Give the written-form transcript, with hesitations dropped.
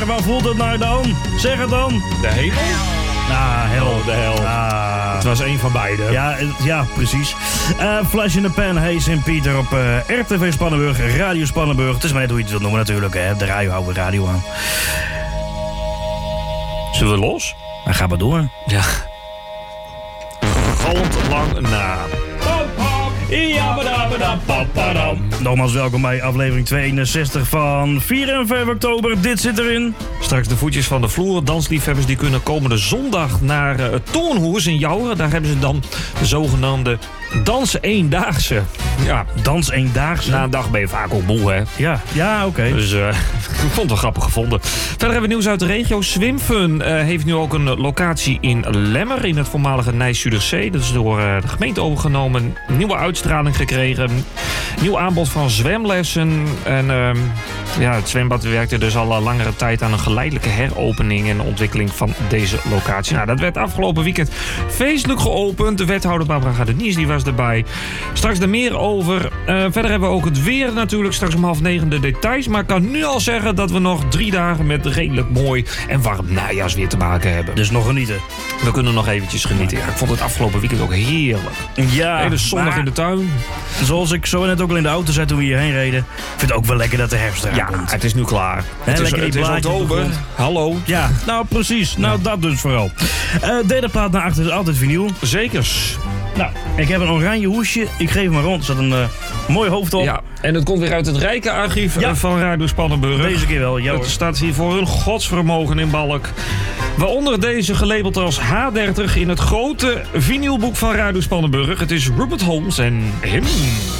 Maar waar voelt het naar dan? Zeg het dan. De hemel? Nou, hel. Oh, de hel. Het was één van beide. Ja, precies. Flash in the Pan, hey Sint-Pieter op RTV Spannenburg, Radio Spannenburg. Het is maar net hoe je het wilt noemen natuurlijk, hè. De radio houden we radio aan. Zullen we los? Dan gaan we door. Ja. Galmt lang na. Nogmaals welkom bij aflevering 62 van 4 en 5 oktober. Dit zit erin. Straks de voetjes van de vloer. Dansliefhebbers die kunnen komende zondag naar het Toornhoes in Jouweren. Daar hebben ze dan de zogenaamde Dans Eendaagse. Ja, Dans Eendaagse. na een dag ben je vaak ook moe, hè? Ja, oké. Dus ik vond het wel grappig gevonden. Verder hebben we nieuws uit de regio. Swimfun heeft nu ook een locatie in Lemmer, in het voormalige Nijs-Zuiderzee. Dat is door de gemeente overgenomen. Nieuwe uitstraling gekregen. Nieuw aanbod van zwemlessen. En het zwembad werkte dus al langere tijd aan een geleidelijke heropening en ontwikkeling van deze locatie. Nou, dat werd afgelopen weekend feestelijk geopend. De wethouder Barbara Gardeniers die was erbij. Straks er meer over. Verder hebben we ook het weer natuurlijk. Straks om 8:30 de details. Maar ik kan nu al zeggen dat we nog 3 dagen met redelijk mooi en warm najaarsweer te maken hebben. Dus nog genieten. We kunnen nog eventjes genieten. Ja, ik vond het afgelopen weekend ook heerlijk. Ja. Hele zondag in de tuin. Zoals ik zo net ook al in de auto zei toen we hierheen reden. Ik vind het ook wel lekker dat de herfst eraan komt. Het is nu klaar. Het is blaadjes op de oktober. grond. Hallo. Ja, nou precies. Nou, dat dus vooral. Derde plaat naar achter is altijd vinyl. Zekers. Nou, ik heb een oranje hoesje. Ik geef hem maar rond. Er zat een mooi hoofd op. Ja, en het komt weer uit het rijke archief van Radio Spannenburg. Deze keer wel, ja hoor. Het staat hier voor hun godsvermogen in balk. Waaronder deze gelabeld als H30 in het grote vinylboek van Radio Spannenburg. Het is Rupert Holmes en Him.